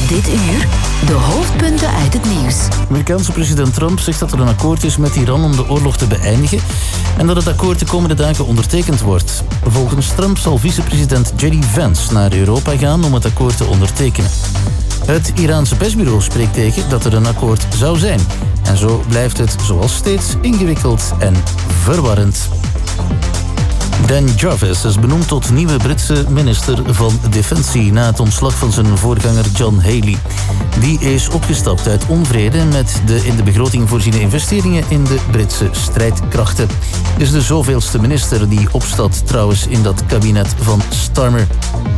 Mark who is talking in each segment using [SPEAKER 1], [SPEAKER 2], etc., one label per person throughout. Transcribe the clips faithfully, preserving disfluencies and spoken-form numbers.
[SPEAKER 1] Dit uur de hoofdpunten uit het nieuws.
[SPEAKER 2] Amerikaanse president Trump zegt dat er een akkoord is met Iran om de oorlog te beëindigen en dat het akkoord de komende dagen ondertekend wordt. Volgens Trump zal vicepresident J D Vance naar Europa gaan om het akkoord te ondertekenen. Het Iraanse persbureau spreekt tegen dat er een akkoord zou zijn. En zo blijft het zoals steeds ingewikkeld en verwarrend. Dan Jarvis is benoemd tot nieuwe Britse minister van Defensie na het ontslag van zijn voorganger John Healey. Die is opgestapt uit onvrede met de in de begroting voorziene investeringen in de Britse strijdkrachten. Is de zoveelste minister die opstapt trouwens in dat kabinet van Starmer.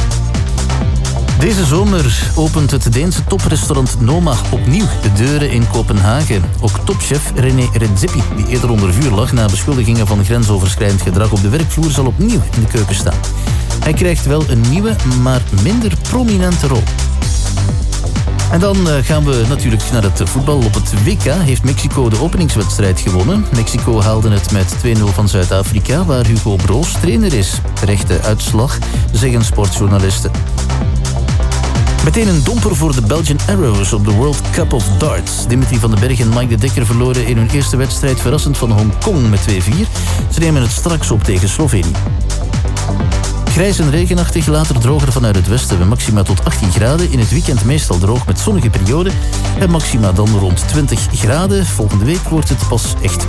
[SPEAKER 2] Deze zomer opent het Deense toprestaurant Noma opnieuw de deuren in Kopenhagen. Ook topchef René Redzepi, die eerder onder vuur lag na beschuldigingen van grensoverschrijdend gedrag op de werkvloer, zal opnieuw in de keuken staan. Hij krijgt wel een nieuwe, maar minder prominente rol. En dan gaan we natuurlijk naar het voetbal. Op het W K heeft Mexico de openingswedstrijd gewonnen. Mexico haalde het met twee nul van Zuid-Afrika, waar Hugo Broos trainer is. Terechte uitslag, zeggen sportjournalisten. Meteen een domper voor de Belgian Arrows op de World Cup of Darts. Dimitri van den Berg en Mike de Dekker verloren in hun eerste wedstrijd verrassend van Hongkong met twee vier. Ze nemen het straks op tegen Slovenië. Grijs en regenachtig, later droger vanuit het westen. Met maxima tot achttien graden. In het weekend meestal droog met zonnige perioden. En maxima dan rond twintig graden. Volgende week wordt het pas echt